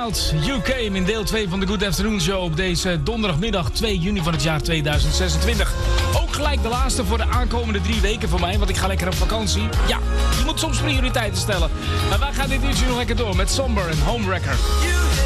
Out, You Came in deel 2 van de Good Afternoon Show op deze donderdagmiddag 2 juni van het jaar 2026. Ook gelijk de laatste voor de aankomende 3 weken voor mij, want ik ga lekker op vakantie. Ja, je moet soms prioriteiten stellen. Maar wij gaan dit uurtje nog lekker door met Somber en Homewrecker.